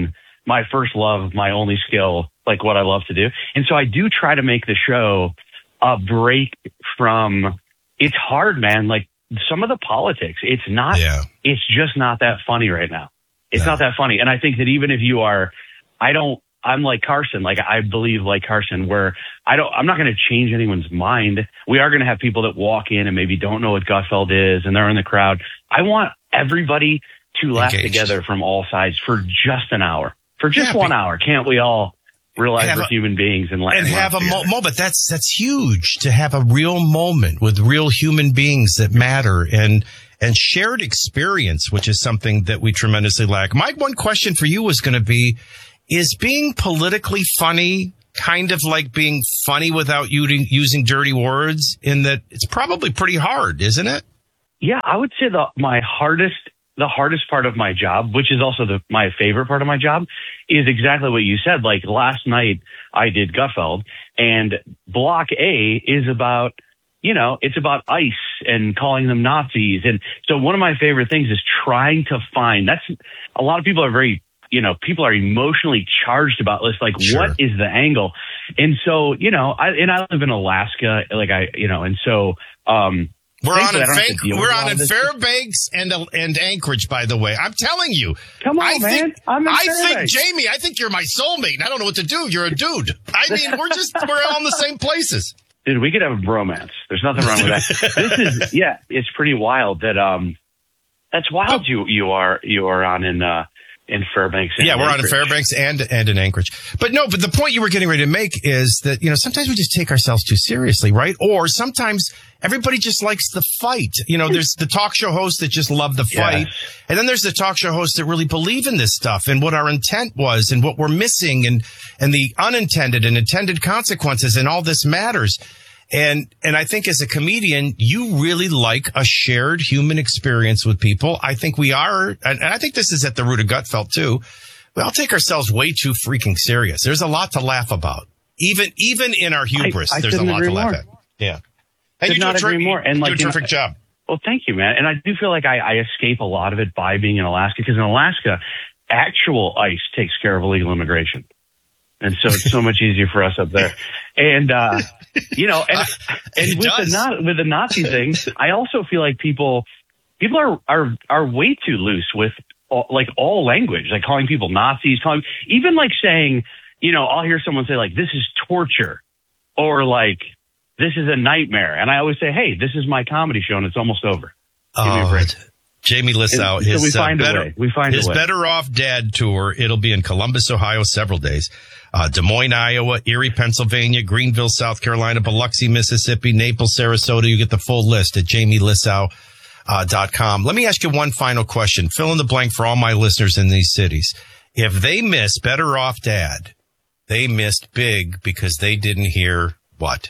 my first love, my only skill, like what I love to do. And so I do try to make the show a break from, it's hard, man. Like some of the politics, it's not, yeah. it's just not that funny right now. It's no. not that funny. And I think that even if you are, I don't, I'm like Carson, like I believe like Carson, where I don't, I'm not going to change anyone's mind. We are going to have people that walk in and maybe don't know what Gutfeld is and they're in the crowd. I want everybody to laugh Engaged. together from all sides for just an hour, for just Yeah, one be- hour. Can't we all realize Have we're a- human beings and laugh and have a together? mo- moment that's that's huge to have a real moment with real human beings that matter and and shared experience, which is something that we tremendously lack. My one question for you was going to be, is being politically funny kind of like being funny without using using dirty words, in that it's probably pretty hard, isn't it? Yeah, I would say the my hardest the hardest part of my job, which is also the my favorite part of my job, is exactly what you said. Like last night I did Gutfeld, and Block A is about, you know, it's about ICE and calling them Nazis. And so one of my favorite things is trying to find, that's, a lot of people are very, you know, people are emotionally charged about this, like, Sure. what is the angle? And so, you know, I, and I live in Alaska, like I, you know, and so, um, We're on thankfully, in I don't have to Fank- deal with we're a lot on of in this. Fairbanks and and Anchorage, by the way. I'm telling you. Come on, I man. Think, I'm in I think, Fairbanks. Jamie, I think you're my soulmate. I don't know what to do. You're a dude. I mean, we're just, we're all in the same places. Dude, we could have a bromance. There's nothing wrong with that. This is, yeah, it's pretty wild that, um, that's wild you, you are, you are on in, uh, in Fairbanks. and Yeah, we're on in Anchorage. Fairbanks and and in Anchorage. But no, but the point you were getting ready to make is that, you know, sometimes we just take ourselves too seriously, right? Or sometimes everybody just likes the fight. You know, there's the talk show hosts that just love the fight. Yes. And then there's the talk show hosts that really believe in this stuff and what our intent was and what we're missing and and the unintended and intended consequences, and all this matters. And, and I think as a comedian, you really like a shared human experience with people. I think we are, and, and I think this is at the root of Gutfeld too. We all take ourselves way too freaking serious. There's a lot to laugh about. Even, even in our hubris, I- I there's a couldn't lot to agree laugh more. at. Yeah. And Could you do not a, ter- agree more. And you like, do a you know, terrific job. Well, thank you, man. And I do feel like I, I escape a lot of it by being in Alaska, because in Alaska, actual ICE takes care of illegal immigration. And so it's so much easier for us up there. And, uh, you know, and, and with the, not, with the Nazi thing, I also feel like people, people are, are, are way too loose with all, like all language, like calling people Nazis, calling, even like saying, you know, I'll hear someone say like, this is torture, or like, this is a nightmare. And I always say, hey, this is my comedy show and it's almost over. Give me a Oh, break. Jamie Lissow, And so his, we find uh, a better, way. We find a his way. Better Off Dad tour. It'll be in Columbus, Ohio, several days. Uh, Des Moines, Iowa, Erie, Pennsylvania, Greenville, South Carolina, Biloxi, Mississippi, Naples, Sarasota. You get the full list at jamie lissow dot com. Let me ask you one final question. Fill in the blank for all my listeners in these cities. If they miss Better Off Dad, they missed big because they didn't hear what?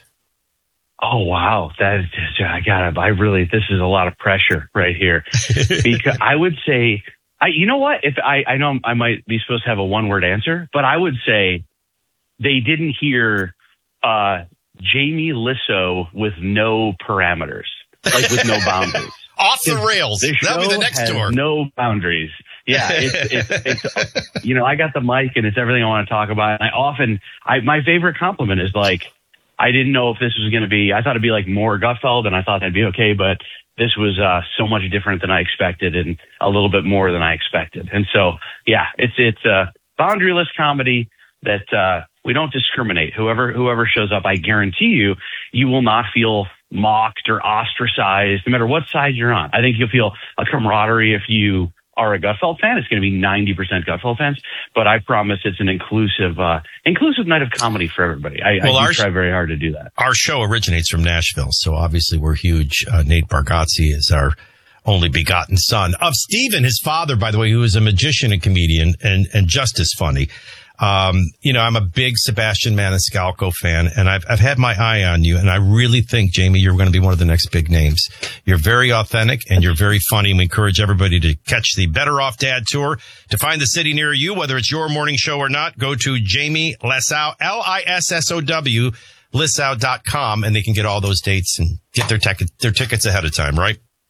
Oh, wow. That is, I gotta, I really, this is a lot of pressure right here, because I would say, I, you know what? If I, I know I might be supposed to have a one word answer, but I would say they didn't hear, uh, Jamie Lissow with no parameters, like with no boundaries. Off the rails. The That'll be the show next has tour. no boundaries. Yeah, it's, it's, it's, you know, I got the mic and it's everything I want to talk about. And I often, I, my favorite compliment is like, I didn't know if this was going to be, I thought it'd be like more Gutfeld, and I thought that'd be okay, but this was uh, so much different than I expected, and a little bit more than I expected. And so, yeah, it's, it's a boundaryless comedy that, uh, we don't discriminate. Whoever, whoever shows up, I guarantee you, you will not feel mocked or ostracized, no matter what side you're on. I think you'll feel a camaraderie if you are a Gutfeld fan. It's going to be ninety percent Gutfeld fans, but I promise it's an inclusive, uh, inclusive night of comedy for everybody. I, Well, I our do try very hard to do that. Our show originates from Nashville, so obviously we're huge. Uh, Nate Bargatze is our only begotten son of Steven, his father, by the way, who is a magician and comedian and, and just as funny. Um, you know, I'm a big Sebastian Maniscalco fan, and I've, I've had my eye on you, and I really think, Jamie, you're going to be one of the next big names. You're very authentic and you're very funny. And we encourage everybody to catch the Better Off Dad tour. To find the city near you, whether it's your morning show or not, go to Jamie Lissow, L I S S O W, Lissow dot com, and they can get all those dates and get their, tec- their tickets ahead of time, right?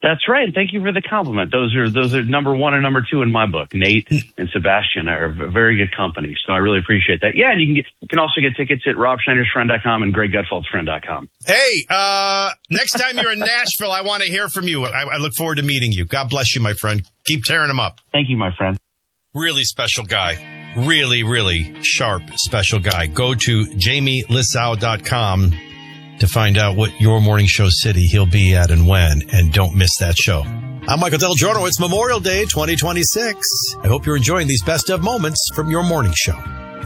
That's right. Thank you for the compliment. Those are those are number one and number two in my book. Nate and Sebastian are a very good company, so I really appreciate that. Yeah, and you can get, you can also get tickets at rob schneider's friend dot com and greg gutfeld's friend dot com. Hey, uh, next time you're in Nashville, I want to hear from you. I, I look forward to meeting you. God bless you, my friend. Keep tearing them up. Thank you, my friend. Really special guy. Really, really sharp, special guy. Go to jamie lissow dot com to find out what your morning show city he'll be at and when, and don't miss that show. I'm Michael Del Giorno. It's Memorial Day twenty twenty-six. I hope you're enjoying these best of moments from your morning show.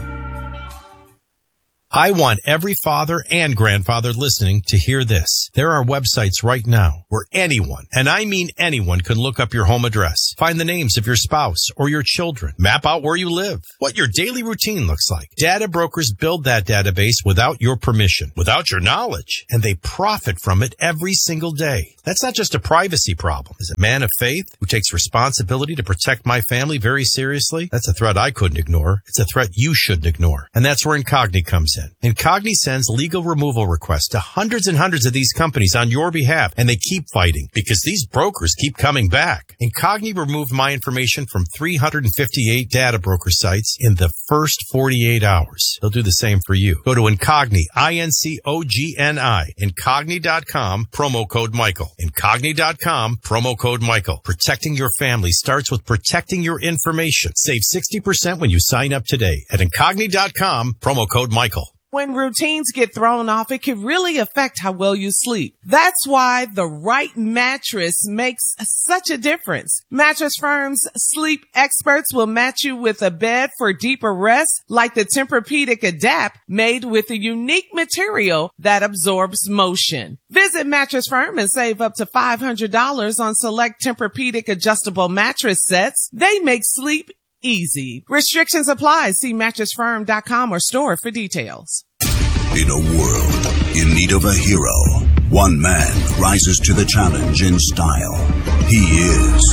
I want every father and grandfather listening to hear this. There are websites right now where anyone, and I mean anyone, can look up your home address, find the names of your spouse or your children, map out where you live, what your daily routine looks like. Data brokers build that database without your permission, without your knowledge, and they profit from it every single day. That's not just a privacy problem. As a man of faith who takes responsibility to protect my family very seriously, that's a threat I couldn't ignore. It's a threat you shouldn't ignore. And that's where Incogni comes in. Incogni sends legal removal requests to hundreds and hundreds of these companies on your behalf, and they keep fighting because these brokers keep coming back. Incogni removed my information from three hundred fifty-eight data broker sites in the first forty-eight hours. They'll do the same for you. Go to Incogni, I N C O G N I, Incogni dot com, promo code Michael. Incogni dot com, promo code Michael. Protecting your family starts with protecting your information. Save sixty percent when you sign up today at Incogni dot com, promo code Michael. When routines get thrown off, it can really affect how well you sleep. That's why the right mattress makes such a difference. Mattress Firm's sleep experts will match you with a bed for deeper rest, like the Tempur-Pedic Adapt, made with a unique material that absorbs motion. Visit Mattress Firm and save up to five hundred dollars on select Tempur-Pedic adjustable mattress sets. They make sleep easy. Restrictions apply. See mattress firm dot com or store for details. In a world in need of a hero, one man rises to the challenge in style. He is...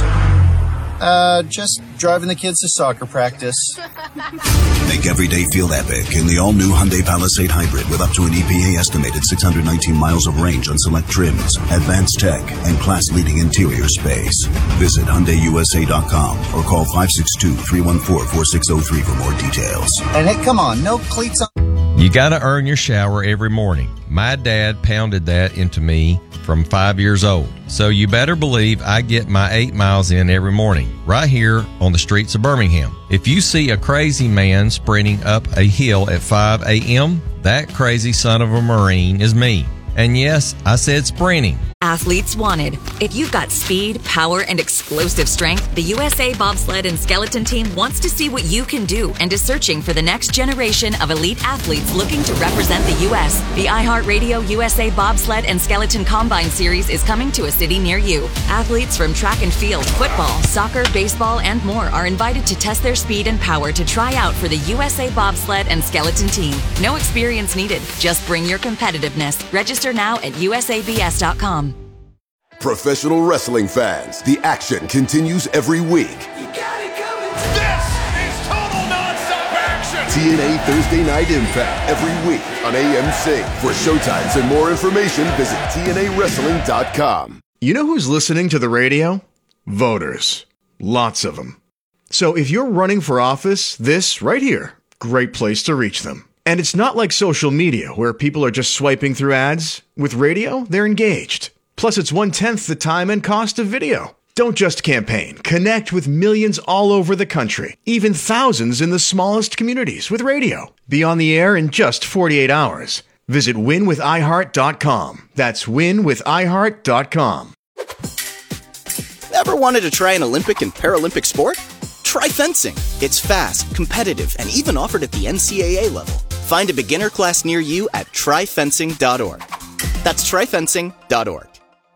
Uh, just driving the kids to soccer practice. Make every day feel epic in the all-new Hyundai Palisade Hybrid with up to an E P A estimated six hundred nineteen miles of range on select trims, advanced tech, and class-leading interior space. Visit Hyundai U S A dot com or call five six two, three one four, four six zero three for more details. And hey, come on, no cleats on... You gotta earn your shower every morning. My dad pounded that into me from five years old. So you better believe I get my eight miles in every morning, right here on the streets of Birmingham. If you see a crazy man sprinting up a hill at five a.m., that crazy son of a Marine is me. And yes, I said sprinting. Athletes wanted. If you've got speed, power, and explosive strength, the U S A Bobsled and Skeleton Team wants to see what you can do and is searching for the next generation of elite athletes looking to represent the U S The iHeartRadio U S A Bobsled and Skeleton Combine Series is coming to a city near you. Athletes from track and field, football, soccer, baseball, and more are invited to test their speed and power to try out for the U S A Bobsled and Skeleton Team. No experience needed. Just bring your competitiveness. Register now at U S A B S dot com. Professional wrestling fans, the action continues every week. You got it coming. This is total nonstop action. T N A Thursday Night Impact every week on A M C. For showtimes and more information, visit T N A wrestling dot com. You know who's listening to the radio? Voters. Lots of them. So if you're running for office, this right here, great place to reach them. And it's not like social media where people are just swiping through ads. With radio, they're engaged. Plus, it's one-tenth the time and cost of video. Don't just campaign. Connect with millions all over the country, even thousands in the smallest communities with radio. Be on the air in just forty-eight hours. Visit win with i heart dot com. That's win with i heart dot com. Ever wanted to try an Olympic and Paralympic sport? Try fencing. It's fast, competitive, and even offered at the N C double A level. Find a beginner class near you at try fencing dot org. That's try fencing dot org.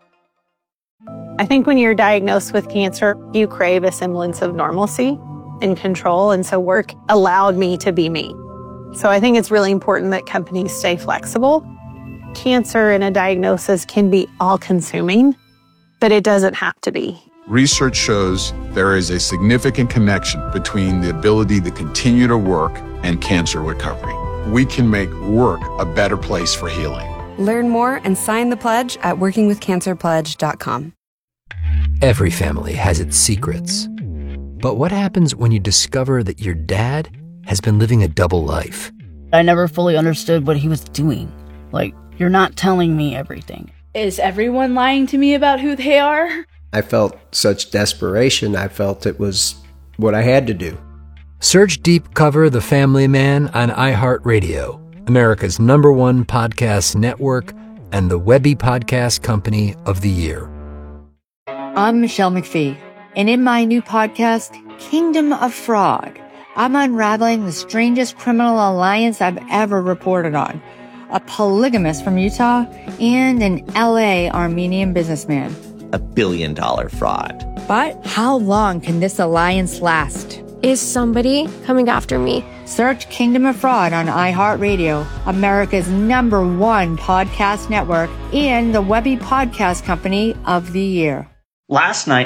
I think when you're diagnosed with cancer, you crave a semblance of normalcy and control, and so work allowed me to be me. So I think it's really important that companies stay flexible. Cancer and a diagnosis can be all-consuming, but it doesn't have to be. Research shows there is a significant connection between the ability to continue to work and cancer recovery. We can make work a better place for healing. Learn more and sign the pledge at working with cancer pledge dot com. Every family has its secrets. But what happens when you discover that your dad has been living a double life? I never fully understood what he was doing. Like, you're not telling me everything. Is everyone lying to me about who they are? I felt such desperation. I felt it was what I had to do. Search Deep Cover The Family Man on iHeartRadio, America's number one podcast network and the Webby Podcast Company of the Year. I'm Michelle McPhee, and in my new podcast, Kingdom of Fraud, I'm unraveling the strangest criminal alliance I've ever reported on. A polygamist from Utah and an L A Armenian businessman. A billion dollar fraud. But how long can this alliance last? Is somebody coming after me? Search Kingdom of Fraud on iHeartRadio, America's number one podcast network, and the Webby Podcast Company of the Year. Last night,